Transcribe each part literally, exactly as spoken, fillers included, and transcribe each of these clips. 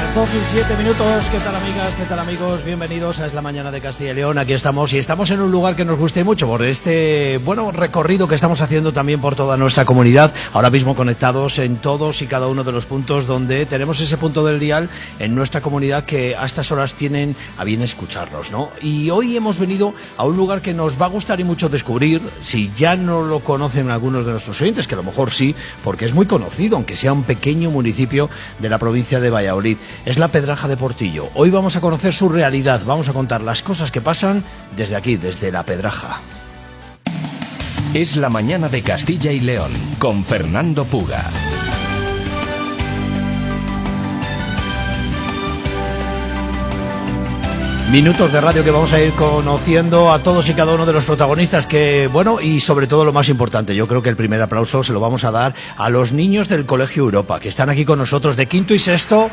Las doce y siete minutos, ¿qué tal amigas, qué tal amigos? Bienvenidos a Es la Mañana de Castilla y León, aquí estamos y estamos en un lugar que nos guste mucho por este, bueno, recorrido que estamos haciendo también por toda nuestra comunidad, ahora mismo conectados en todos y cada uno de los puntos donde tenemos ese punto del dial en nuestra comunidad que a estas horas tienen a bien escucharnos, ¿no? Y hoy hemos venido a un lugar que nos va a gustar y mucho descubrir, si ya no lo conocen algunos de nuestros oyentes, que a lo mejor sí, porque es muy conocido, aunque sea un pequeño municipio de la provincia de Valladolid. Es la Pedraja de Portillo. Hoy vamos a conocer su realidad, vamos a contar las cosas que pasan desde aquí, desde la Pedraja. Es la Mañana de Castilla y León, con Fernando Puga. Minutos de radio que vamos a ir conociendo a todos y cada uno de los protagonistas que, bueno, y sobre todo lo más importante, yo creo que el primer aplauso se lo vamos a dar a los niños del Colegio Europa, que están aquí con nosotros de quinto y sexto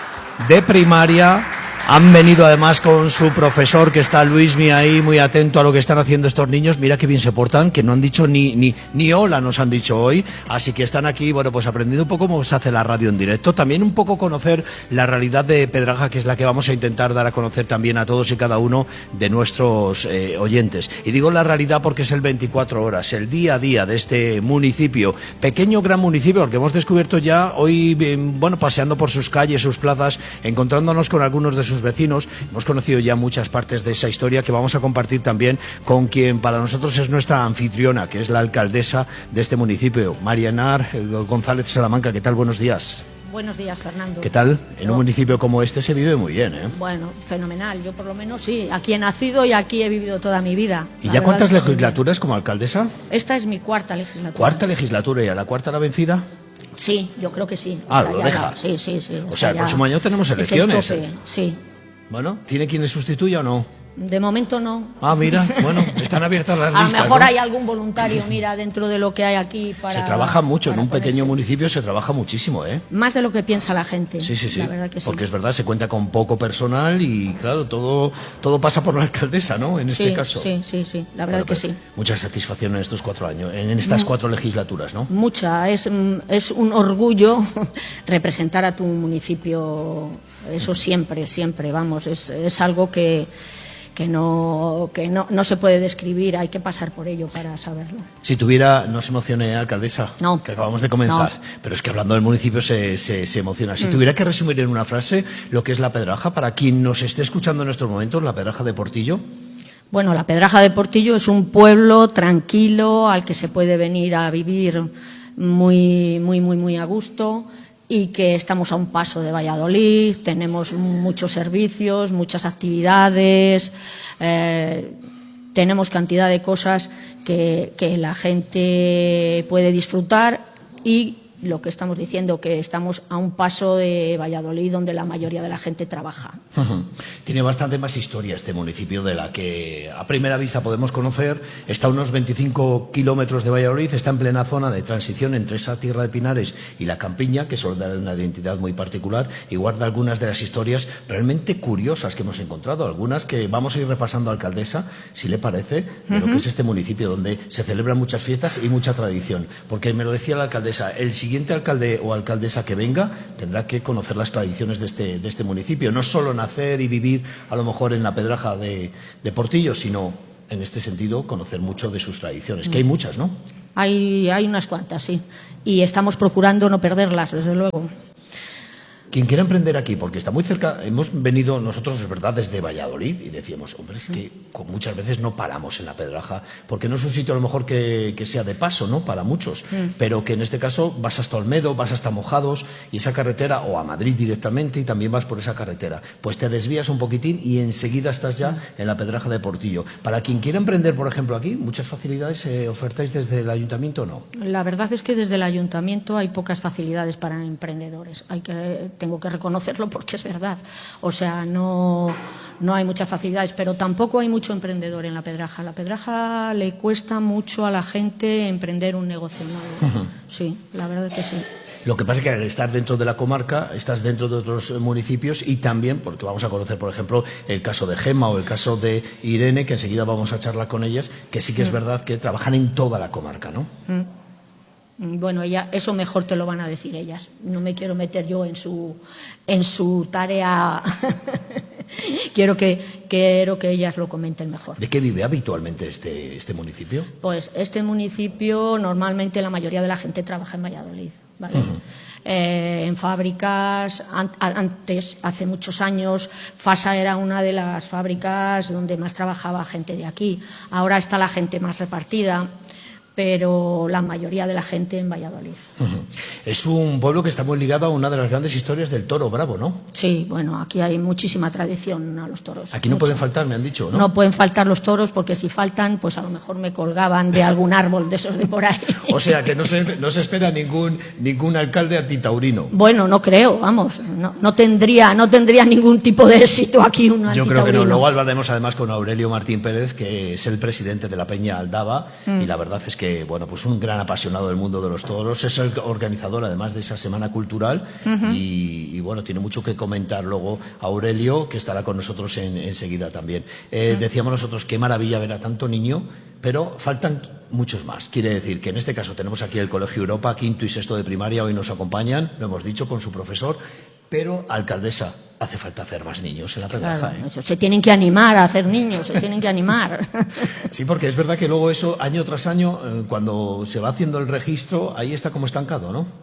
de primaria. Han venido además con su profesor, que está Luismi ahí, muy atento a lo que están haciendo estos niños. Mira qué bien se portan, que no han dicho ni, ni, ni hola nos han dicho hoy. Así que están aquí, bueno, pues aprendiendo un poco cómo se hace la radio en directo. También un poco conocer la realidad de Pedraja, que es la que vamos a intentar dar a conocer también a todos y cada uno de nuestros eh, oyentes. Y digo la realidad porque es el veinticuatro horas, el día a día de este municipio. Pequeño, gran municipio, porque hemos descubierto ya hoy, eh, bueno, paseando por sus calles, sus plazas, encontrándonos con algunos de sus vecinos, hemos conocido ya muchas partes de esa historia que vamos a compartir también con quien para nosotros es nuestra anfitriona, que es la alcaldesa de este municipio, María Enar González Salamanca. ¿Qué tal? Buenos días. Buenos días, Fernando. ¿Qué tal? En Yo, un municipio como este se vive muy bien, ¿eh? Bueno, fenomenal. Yo por lo menos sí. Aquí he nacido y aquí he vivido toda mi vida. ¿Y ya cuántas legislaturas como alcaldesa? Esta es mi cuarta legislatura. ¿Cuarta legislatura y a la cuarta la vencida? Sí, yo creo que sí. Ah, lo deja. La... Sí, sí, sí. O sea, el próximo año tenemos elecciones. Es el tope, sí. Bueno, ¿tiene quien le sustituya o no? De momento no. Ah, mira, bueno, están abiertas las listas. A lo mejor ¿no? hay algún voluntario, mira, dentro de lo que hay aquí para... Se trabaja mucho, en un ponerse. pequeño municipio se trabaja muchísimo, ¿eh? Más de lo que piensa la gente. Sí, sí, sí. La verdad que sí. Porque es verdad, se cuenta con poco personal y, claro, todo todo pasa por la alcaldesa, ¿no? En sí, este caso. Sí, sí, sí, la verdad bueno, que sí. Mucha satisfacción en estos cuatro años, en estas cuatro legislaturas, ¿no? Mucha. Es, es un orgullo representar a tu municipio, eso siempre, siempre, vamos, es, es algo que... que no que no, no se puede describir, hay que pasar por ello para saberlo. Si tuviera, no se emocione, alcaldesa, no, que acabamos de comenzar, no. Pero es que hablando del municipio se, se, se emociona. Si mm. tuviera que resumir en una frase lo que es la Pedraja, para quien nos esté escuchando en estos momentos, la Pedraja de Portillo. Bueno, la Pedraja de Portillo es un pueblo tranquilo al que se puede venir a vivir muy, muy, muy, muy a gusto. Y que estamos a un paso de Valladolid, tenemos muchos servicios, muchas actividades, eh, tenemos cantidad de cosas que, que la gente puede disfrutar y lo que estamos diciendo, que estamos a un paso de Valladolid donde la mayoría de la gente trabaja. Uh-huh. Tiene bastante más historia este municipio de la que a primera vista podemos conocer. Está a unos veinticinco kilómetros de Valladolid, está en plena zona de transición entre esa tierra de pinares y la campiña, que suele dar una identidad muy particular y guarda algunas de las historias realmente curiosas que hemos encontrado, algunas que vamos a ir repasando, alcaldesa, si le parece, de uh-huh. lo que es este municipio donde se celebran muchas fiestas y mucha tradición. Porque me lo decía la alcaldesa, el siguiente siguiente alcalde o alcaldesa que venga tendrá que conocer las tradiciones de este, de este municipio, no solo nacer y vivir a lo mejor en la Pedraja de, de Portillo, sino en este sentido conocer mucho de sus tradiciones, que hay muchas, ¿no? Hay, hay unas cuantas, sí, y estamos procurando no perderlas, desde luego. Quien quiera emprender aquí, porque está muy cerca, hemos venido nosotros, es verdad, desde Valladolid y decíamos, hombre, es que muchas veces no paramos en la Pedraja, porque no es un sitio a lo mejor que, que sea de paso, ¿no?, para muchos, mm. pero que en este caso vas hasta Olmedo, vas hasta Mojados y esa carretera, o a Madrid directamente y también vas por esa carretera, pues te desvías un poquitín y enseguida estás ya en la Pedraja de Portillo. Para quien quiera emprender, por ejemplo, aquí, ¿muchas facilidades eh, ofertáis desde el ayuntamiento o no? La verdad es que desde el ayuntamiento hay pocas facilidades para emprendedores, hay que... tengo que reconocerlo porque es verdad. O sea, no, no hay muchas facilidades, pero tampoco hay mucho emprendedor en la Pedraja. La Pedraja le cuesta mucho a la gente emprender un negocio nuevo. Uh-huh. Sí, la verdad es que sí. Lo que pasa es que al estar dentro de la comarca, estás dentro de otros municipios y también, porque vamos a conocer, por ejemplo, el caso de Gemma o el caso de Irene, que enseguida vamos a charlar con ellas, que sí que es verdad que trabajan en toda la comarca, ¿no? Mm. Bueno, ella, eso mejor te lo van a decir ellas. No me quiero meter yo en su, en su tarea. quiero, que, quiero que ellas lo comenten mejor. ¿De qué vive habitualmente este, este municipio? Pues este municipio, normalmente la mayoría de la gente trabaja en Valladolid, ¿vale? Uh-huh. Eh, en fábricas, an antes, hace muchos años, Fasa era una de las fábricas donde más trabajaba gente de aquí. Ahora está la gente más repartida, pero la mayoría de la gente en Valladolid. Uh-huh. Es un pueblo que está muy ligado a una de las grandes historias del toro bravo, ¿no? Sí, bueno, aquí hay muchísima tradición a los toros. Aquí no mucho. pueden faltar, me han dicho, ¿no? No pueden faltar los toros, porque si faltan, pues a lo mejor me colgaban de algún árbol de esos de por ahí. O sea, que no se, no se espera ningún, ningún alcalde antitaurino. Bueno, no creo, vamos, no, no, tendría, no tendría ningún tipo de éxito aquí un antitaurino. Yo creo que no. Luego hablaremos además con Aurelio Martín Pérez, que es el presidente de la Peña Aldaba, mm. y la verdad es que que, bueno, pues un gran apasionado del mundo de los toros, es el organizador además de esa semana cultural, uh-huh. y, y bueno, tiene mucho que comentar luego Aurelio, que estará con nosotros en, enseguida también. Eh, uh-huh. Decíamos nosotros, qué maravilla ver a tanto niño, pero faltan muchos más. Quiere decir que en este caso tenemos aquí el Colegio Europa, quinto y sexto de primaria, hoy nos acompañan, lo hemos dicho, con su profesor, pero, alcaldesa, hace falta hacer más niños en la Pedraja. Claro, ¿eh? eso, se tienen que animar a hacer niños, se tienen que animar. Sí, porque es verdad que luego eso, año tras año, eh, cuando se va haciendo el registro, ahí está como estancado, ¿no?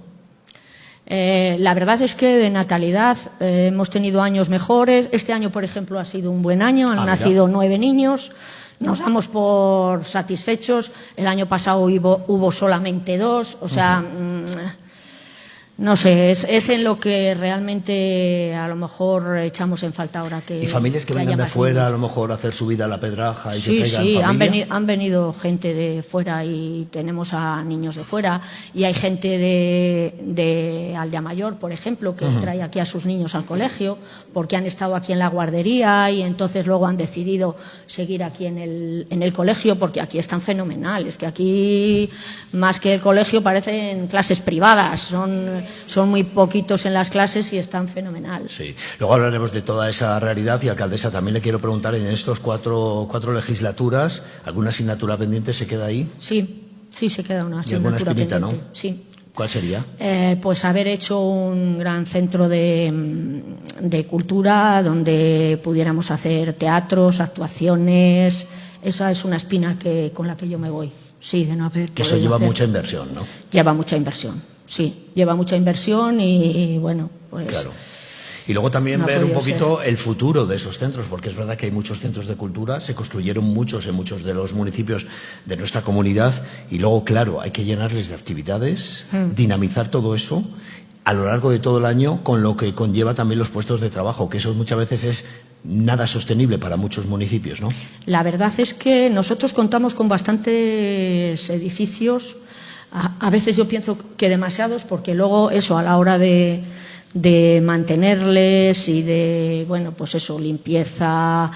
Eh, la verdad es que de natalidad eh, hemos tenido años mejores. Este año, por ejemplo, ha sido un buen año, han ah, nacido mira. nueve niños. Nos damos por satisfechos. El año pasado hubo, hubo solamente dos, o sea... Uh-huh. mmm, No sé, es, es en lo que realmente a lo mejor echamos en falta ahora que... ¿Y familias que, que vengan de fuera a lo mejor a hacer su vida a la Pedraja y sí, que traigan sí, familia? han venido, han venido gente de fuera y tenemos a niños de fuera, y hay gente de, de Aldea Mayor, por ejemplo, que uh-huh. trae aquí a sus niños al colegio porque han estado aquí en la guardería y entonces luego han decidido seguir aquí en el, en el colegio, porque aquí están fenomenales, que aquí más que el colegio parecen clases privadas, son... Son muy poquitos en las clases y están fenomenal. Sí. Luego hablaremos de toda esa realidad y, alcaldesa, también le quiero preguntar, en estos cuatro, cuatro legislaturas, ¿alguna asignatura pendiente se queda ahí? Sí, sí se queda una asignatura alguna espinita, pendiente. ¿no? Sí. ¿Cuál sería? Eh, pues haber hecho un gran centro de, de cultura donde pudiéramos hacer teatros, actuaciones. Esa es una espina que, con la que yo me voy. Sí, de no haber que eso lleva hacer. mucha inversión, ¿no? Lleva mucha inversión, sí. Lleva mucha inversión y, y bueno, pues... Claro. Y luego también no ver un poquito ser. el futuro de esos centros, porque es verdad que hay muchos centros de cultura, se construyeron muchos en muchos de los municipios de nuestra comunidad, y luego, claro, hay que llenarles de actividades, mm. dinamizar todo eso a lo largo de todo el año, con lo que conlleva también los puestos de trabajo, que eso muchas veces es nada sostenible para muchos municipios, ¿no? La verdad es que nosotros contamos con bastantes edificios, a, a veces yo pienso que demasiados, porque luego eso, a la hora de, de mantenerles y de, bueno, pues eso, limpieza,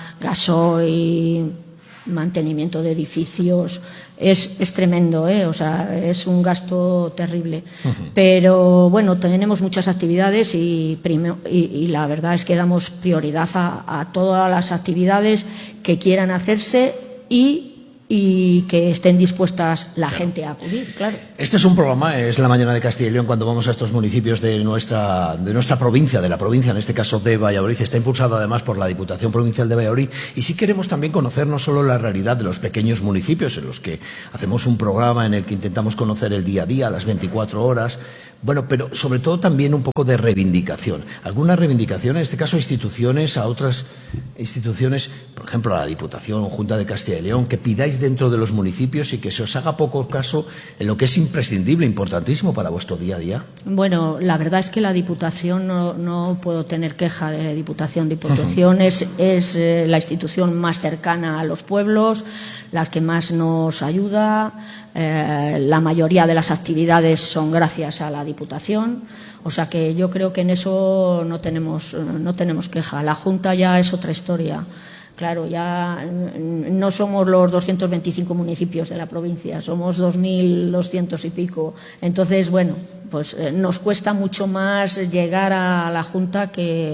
gasoil, mantenimiento de edificios, es, es tremendo, ¿eh? O sea, es un gasto terrible. Uh-huh. Pero bueno, tenemos muchas actividades y, prime, y, y la verdad es que damos prioridad a, a todas las actividades que quieran hacerse y y que estén dispuestas la claro. gente a acudir, claro. Este es un programa, es La Mañana de Castilla y León, cuando vamos a estos municipios de nuestra, de nuestra provincia, de la provincia, en este caso de Valladolid. Está impulsado además por la Diputación Provincial de Valladolid, y sí queremos también conocer no solo la realidad de los pequeños municipios, en los que hacemos un programa en el que intentamos conocer el día a día, las veinticuatro horas, bueno, pero sobre todo también un poco de reivindicación. ¿Alguna reivindicación, en este caso a instituciones, a otras instituciones, por ejemplo a la Diputación o Junta de Castilla y León, que pidáis dentro de los municipios y que se os haga poco caso en lo que es imprescindible, importantísimo para vuestro día a día? Bueno, la verdad es que la Diputación, no, no puedo tener queja de Diputación. Diputación uh-huh. es, es eh, la institución más cercana a los pueblos, la que más nos ayuda. Eh, la mayoría de las actividades son gracias a la Diputación, o sea que yo creo que en eso no tenemos, no tenemos queja. La Junta ya es otra historia. Claro, ya no somos los doscientos veinticinco municipios de la provincia, somos dos mil doscientos y pico. Entonces, bueno, pues eh, nos cuesta mucho más llegar a la Junta que,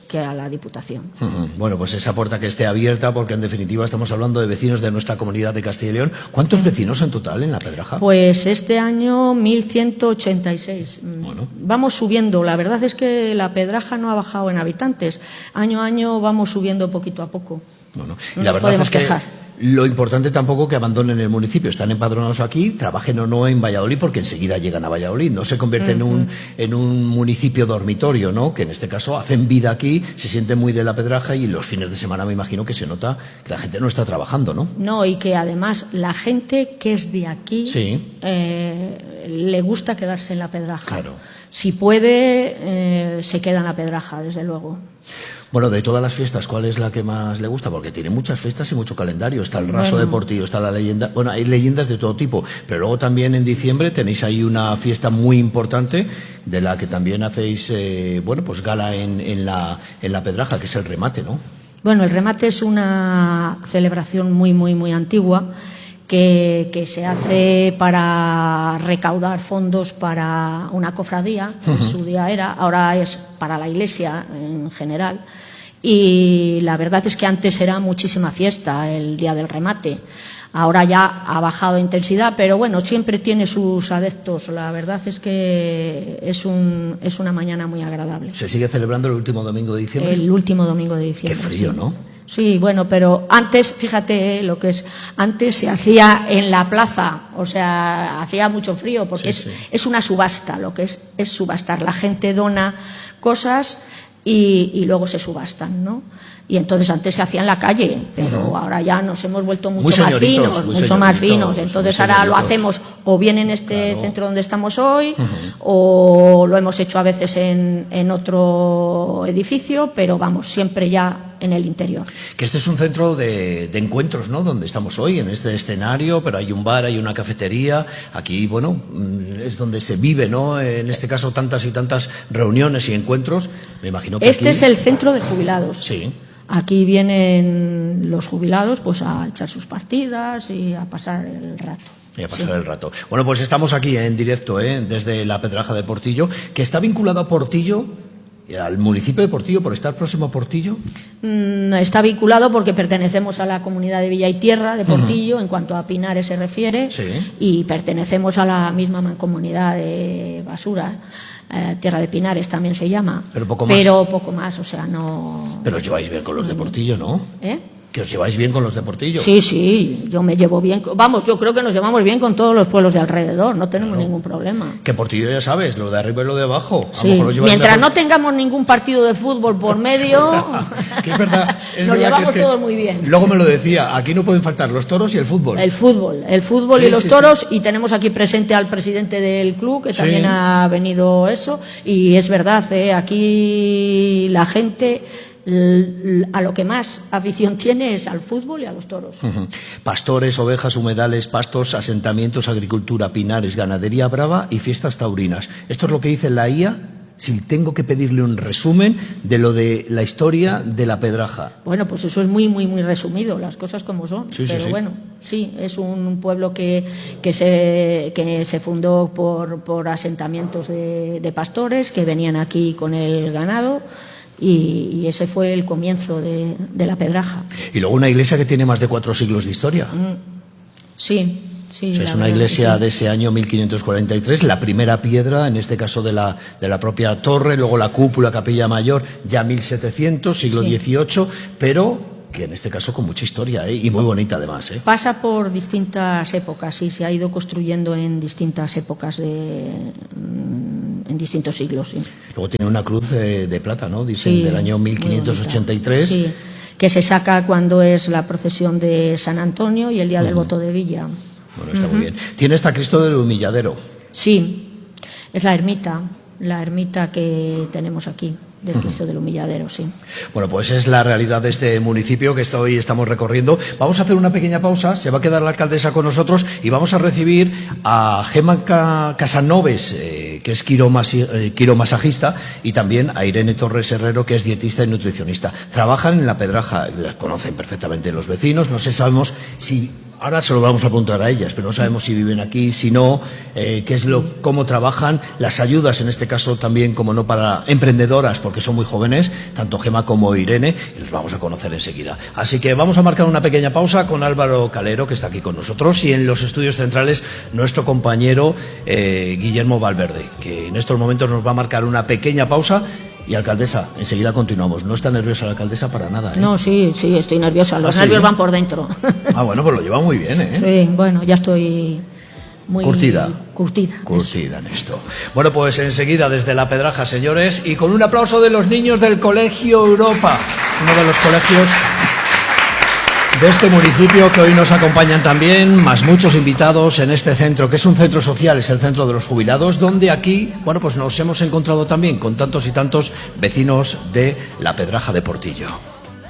que a la Diputación. Uh-huh. Bueno, pues esa puerta que esté abierta, porque en definitiva estamos hablando de vecinos de nuestra comunidad de Castilla y León. ¿Cuántos vecinos en total en La Pedraja? Pues este año mil ciento ochenta y seis. Bueno. Vamos subiendo. La verdad es que La Pedraja no ha bajado en habitantes. Año a año vamos subiendo poquito a poco. Bueno, y no la nos verdad podemos es que quejar. Lo importante tampoco que abandonen el municipio, están empadronados aquí, trabajen o no en Valladolid, porque enseguida llegan a Valladolid, no se convierte uh-huh. en un en un municipio dormitorio, ¿no? Que en este caso hacen vida aquí, se sienten muy de La Pedraja y los fines de semana me imagino que se nota que la gente no está trabajando, ¿no? No, y que además la gente que es de aquí sí. eh, le gusta quedarse en La Pedraja. Claro. Si puede, eh, se queda en La Pedraja, desde luego. Bueno, de todas las fiestas, ¿cuál es la que más le gusta? Porque tiene muchas fiestas y mucho calendario. Está el raso bueno. de Portillo, está la leyenda. Bueno, hay leyendas de todo tipo, pero luego también en diciembre tenéis ahí una fiesta muy importante de la que también hacéis, eh, bueno, pues gala en, en, la, en La Pedraja, que es el remate, ¿no? Bueno, el remate es una celebración muy, muy, muy antigua que, que se hace para recaudar fondos para una cofradía, que uh-huh. en su día era, ahora es para la Iglesia en general, y la verdad es que antes era muchísima fiesta el día del remate. Ahora ya ha bajado de intensidad, pero bueno, siempre tiene sus adeptos. La verdad es que es, un, es una mañana muy agradable. ¿Se sigue celebrando el último domingo de diciembre? El último domingo de diciembre. Qué frío, sí. ¿no? Sí, bueno, pero antes, fíjate lo que es, antes se hacía en la plaza, o sea, hacía mucho frío, porque sí, es, sí. es una subasta, lo que es, es subastar. La gente dona cosas y, y luego se subastan, ¿no? Y entonces antes se hacía en la calle, pero uh-huh. ahora ya nos hemos vuelto mucho más finos, mucho más finos. Entonces ahora lo hacemos o bien en este claro. centro donde estamos hoy, uh-huh. o lo hemos hecho a veces en, en otro edificio, pero vamos, siempre ya en el interior. Que este es un centro de, de encuentros, ¿no? Donde estamos hoy, en este escenario, pero hay un bar, hay una cafetería. Aquí, bueno, es donde se vive, ¿no? En este caso, tantas y tantas reuniones y encuentros. Me imagino que Este aquí... es el centro de jubilados. Sí. Aquí vienen los jubilados pues a echar sus partidas y a pasar el rato. Y a pasar sí. el rato. Bueno, pues estamos aquí en directo, ¿eh? Desde La Pedraja de Portillo, que está vinculado a Portillo, al municipio de Portillo, por estar próximo a Portillo. Mm, está vinculado porque pertenecemos a la comunidad de Villa y Tierra de Portillo, uh-huh. en cuanto a Pinares se refiere, sí. y pertenecemos a la misma mancomunidad de Basura. Eh, Tierra de Pinares también se llama, pero poco más. Pero poco más, o sea, no... Pero os lleváis bien con los de Portillo, ¿no? ¿Eh? Que os lleváis bien con los de Portillo. Sí, sí, yo me llevo bien. Vamos, yo creo que nos llevamos bien con todos los pueblos de alrededor, no tenemos claro. ningún problema. Que Portillo ya sabes, lo de arriba y lo de abajo. Sí. Mientras no tengamos ningún partido de fútbol por medio, que es verdad, es nos verdad llevamos que es todos que muy bien. Luego me lo decía, aquí no pueden faltar los toros y el fútbol. El fútbol, el fútbol sí, y los sí, toros, sí. y tenemos aquí presente al presidente del club, que sí. también ha venido eso, y es verdad, ¿eh? Aquí la gente... a lo que más afición tiene es al fútbol y a los toros. Uh-huh. Pastores, ovejas, humedales, pastos, asentamientos, agricultura, pinares, ganadería brava y fiestas taurinas. Esto es lo que dice la I A. Si tengo que pedirle un resumen de lo de la historia de La Pedraja. Bueno, pues eso es muy, muy, muy resumido, las cosas como son. Sí, Pero sí, sí. bueno, sí, es un pueblo que, que, se, que se fundó por, por asentamientos de, de pastores que venían aquí con el ganado. Y, y ese fue el comienzo de, de La Pedraja. Y luego una iglesia que tiene más de cuatro siglos de historia. Mm, sí, sí. O sea, es una iglesia sí. de ese año mil quinientos cuarenta y tres, la primera piedra, en este caso de la, de la propia torre, luego la cúpula, capilla mayor, ya mil setecientos, siglo sí. dieciocho, pero... que en este caso con mucha historia, ¿eh? Y muy bonita además, ¿eh? Pasa por distintas épocas y se ha ido construyendo en distintas épocas, de, en distintos siglos. Sí. Luego tiene una cruz de, de plata, ¿no? Dicen sí, del año mil quinientos ochenta y tres. Sí, que se saca cuando es la procesión de San Antonio y el día uh-huh. del voto de Villa. Bueno, está uh-huh. muy bien. Tiene esta Cristo del Humilladero. Sí, es la ermita, la ermita que tenemos aquí. Del Cristo del Humilladero, sí. Bueno, pues es la realidad de este municipio que hoy estamos recorriendo. Vamos a hacer una pequeña pausa, se va a quedar la alcaldesa con nosotros y vamos a recibir a Gemma Casanoves, eh, que es quiromasi, eh, quiromasajista, y también a Irene Torres Herrero, que es dietista y nutricionista. Trabajan en La Pedraja, las conocen perfectamente los vecinos, no sé, sabemos si ahora se lo vamos a apuntar a ellas, pero no sabemos si viven aquí, si no, eh, qué es lo, cómo trabajan, las ayudas, en este caso también, como no, para emprendedoras, porque son muy jóvenes, tanto Gema como Irene, y los vamos a conocer enseguida. Así que vamos a marcar una pequeña pausa con Álvaro Calero, que está aquí con nosotros, y en los estudios centrales nuestro compañero eh, Guillermo Valverde, que en estos momentos nos va a marcar una pequeña pausa. Y alcaldesa, enseguida continuamos. ¿No está nerviosa la alcaldesa para nada, eh? No, sí, sí, estoy nerviosa. Los ¿Ah, nervios sí? van por dentro. Ah, bueno, pues lo lleva muy bien, ¿eh? Sí, bueno, ya estoy muy curtida. Curtida. Curtida en esto. Bueno, pues enseguida desde La Pedraja, señores, y con un aplauso de los niños del Colegio Europa, uno de los colegios de este municipio que hoy nos acompañan también, más muchos invitados en este centro, que es un centro social, es el centro de los jubilados, donde aquí, bueno, pues nos hemos encontrado también con tantos y tantos vecinos de La Pedraja de Portillo.